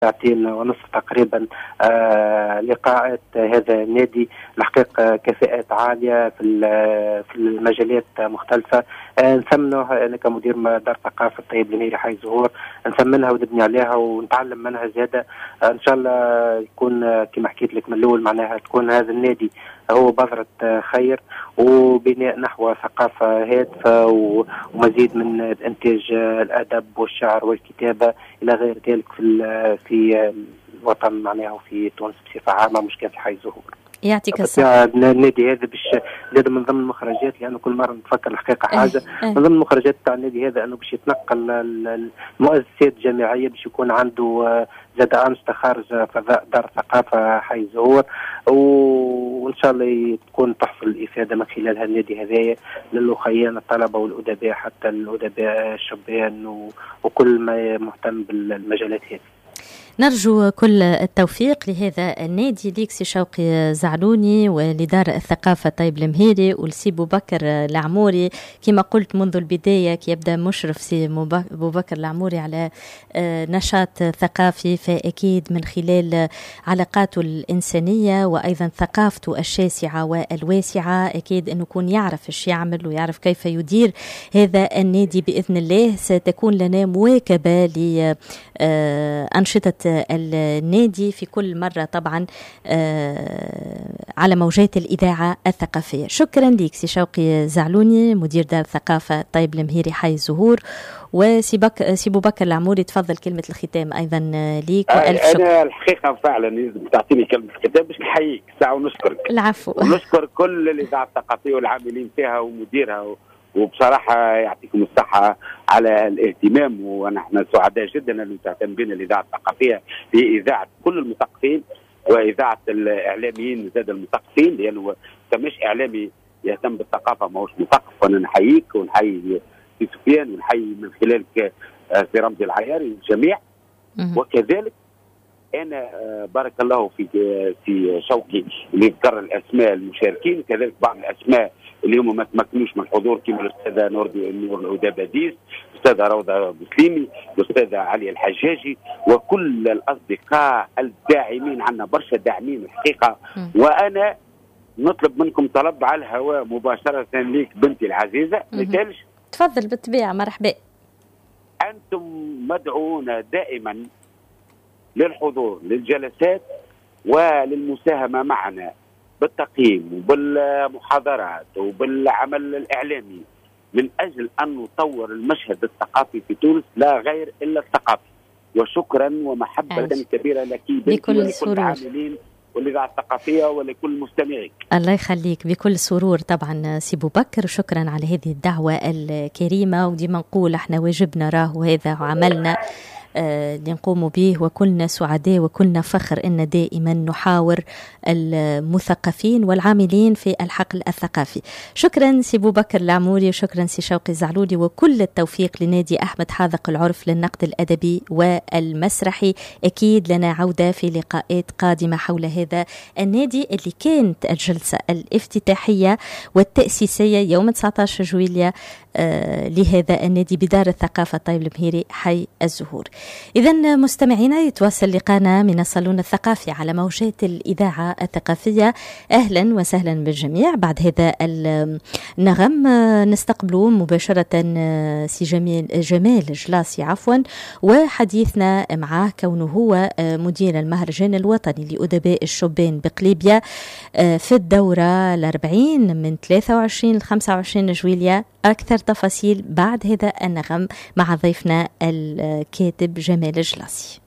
ساعتين ونصف تقريبا لقاءات هذا النادي. الحقيقة كفاءات عالية في المجالات مختلفة. نثمنها أنا كمدير دار ثقافة طيب المهيري حي زهور، نثمنها ونبني عليها ونتعلم منها زيادة. إن شاء الله يكون كما حكيت لك من الأول، معناها تكون هذا النادي هو بذرة خير وبناء نحو ثقافة هادفة ومزيد من إنتاج الأدب والشعر والكتابة إلى غير ذلك في الوطن معناها وفي تونس بصفة عامة، مش كان في حي زهور. يعطيك الصحة. النادي هذا باش لازم من ضمن المخرجات، لأنه كل مرة نتفكر الحقيقة حاجة من ضمن المخرجات تاع النادي هذا أنه باش يتنقل المؤسسات الجامعية، باش يكون عنده زاد أنشطة خارج فضاء دار ثقافة حي زهور، وإن شاء الله تكون تحصل الإفادة من خلال هالنادي هذايا للأخيان الطلبة والأدباء، حتى الأدباء الشبان وكل ما مهتم بالمجالات هذه. نرجو كل التوفيق لهذا النادي، ليك سي شوقي زعلوني ولدار الثقافة طيب المهيري ولسي بوبكر العموري. كما قلت منذ البداية كي يبدأ مشرف سي بوبكر العموري على نشاط ثقافي، فأكيد من خلال علاقاته الإنسانية وأيضا ثقافته الشاسعة والواسعة أكيد أنه يكون يعرف إيش يعمل ويعرف كيف يدير هذا النادي. بإذن الله ستكون لنا مواكبة لأنشطة النادي في كل مرة طبعا على موجات الإذاعة الثقافية. شكرا لك سي شوقي زعلوني مدير دار الثقافة طيب المهيري حي زهور. وسي بوبكر العموري تفضل كلمة الختام أيضا ليك وألف شكر. أنا الحقيقة فعلا لازم تعطيني كلمة الختام باش نحييك ساعة ونشكرك. العفو. ونشكر كل الإذاعة الثقافية والعاملين فيها ومديرها، وبصراحة يعطيكم الصحة على الاهتمام، ونحن سعداء جدا أن تهتم بنا الإذاعة الثقافية في إذاعة كل المثقفين وإذاعة الإعلاميين زاد المثقفين، لأنه مش إعلامي يهتم بالثقافة ما هوش مثقف. وأنا نحييك ونحيي في سفيان ونحيي من خلالك في رمزي العياري والجميع. وكذلك أنا بارك الله في شوقي اللي ذكر الأسماء المشاركين، كذلك بعض الأسماء اللي هم ما تمكنوش من الحضور كما الأستاذة نور العوداباديس، الأستاذة روضة مسليمي، الأستاذة علي الحجاجي، وكل الأصدقاء الداعمين عنا برشا داعمين الحقيقة. وأنا نطلب منكم طلب على الهواء مباشرة ليك بنتي العزيزة، مثالش تفضل بالطبيعة. مرحبا. أنتم مدعوون دائما للحضور للجلسات وللمساهمة معنا بالتقييم وبالمحاضرات وبالعمل الإعلامي من أجل أن نطور المشهد الثقافي في تونس، لا غير إلا الثقافي. وشكرا ومحبة كبيرة لك بكل سرور العاملين والإذاعة الثقافية ولكل مستمعيك. الله يخليك بكل سرور طبعا سي بوبكر، شكرا على هذه الدعوة الكريمة. وديما نقول احنا واجبنا راه هذا عملنا اللي نقوم به، وكلنا سعداء وكلنا فخر أن دائما نحاور المثقفين والعاملين في الحقل الثقافي. شكرا سي بوبكر العموري وشكرا سي شوقي زعلولي، وكل التوفيق لنادي أحمد حاذق العرف للنقد الأدبي والمسرحي. أكيد لنا عودة في لقاءات قادمة حول هذا النادي اللي كانت الجلسة الافتتاحية والتأسيسية يوم 19 جويلية لهذا النادي بدار الثقافة طيب المهيري حي الزهور. إذن مستمعينا يتواصل لقانا من الصالون الثقافي على موجات الإذاعة الثقافية. أهلا وسهلا بالجميع. بعد هذا النغم نستقبل مباشرة سي جمال جلاسي وحديثنا معه كونه هو مدير المهرجان الوطني لأدباء الشبان بقليبية في الدورة 40 من 23 ل 25 جويلية. أكثر تفاصيل بعد هذا النغم مع ضيفنا الكاتب جمال جلاسي.